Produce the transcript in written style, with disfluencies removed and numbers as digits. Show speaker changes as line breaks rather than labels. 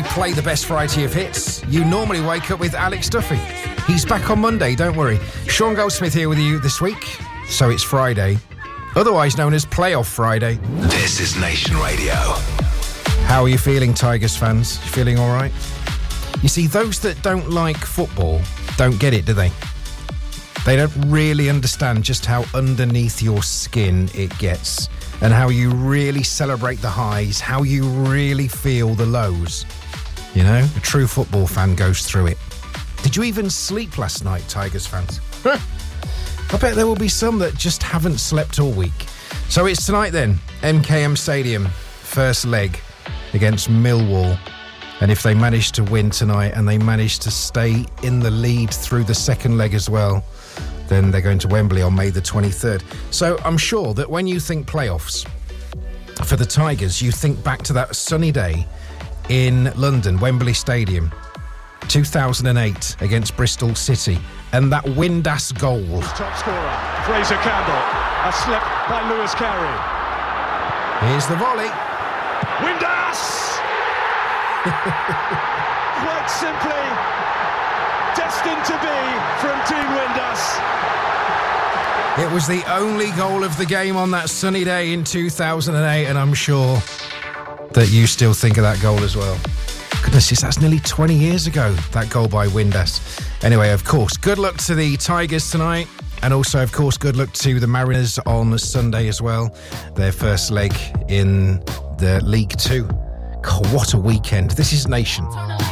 play the best variety of hits, you normally wake up with Alex Duffy. He's back on Monday, don't worry. Sean Goldsmith here with you this week. So it's Friday, otherwise known as Playoff Friday.
This is Nation Radio.
How are you feeling, Tigers fans? You feeling all right? You see, those that don't like football don't get it, do they? They don't really understand just how underneath your skin it gets and how you really celebrate the highs, how you really feel the lows. You know, a true football fan goes through it. Did you even sleep last night, Tigers fans? I bet there will be some that just haven't slept all week. So it's tonight then, MKM Stadium, first leg against Millwall. And if they manage to win tonight and they manage to stay in the lead through the second leg as well, then they're going to Wembley on May the 23rd. So I'm sure that when you think playoffs for the Tigers, you think back to that sunny day in London, Wembley Stadium, 2008 against Bristol City, and that Windass goal.
Top scorer, Fraser Campbell, a slip by Lewis Carey.
Here's the volley.
Windass! Quite simply, destined to be from Team Windass.
It was the only goal of the game on that sunny day in 2008, and I'm sure that you still think of that goal as well. Goodness, that's nearly 20 years ago, that goal by Windass. Anyway, of course, good luck to the Tigers tonight. And also, of course, good luck to the Mariners on Sunday as well. Their first leg in the League Two. God, what a weekend. This is Nation.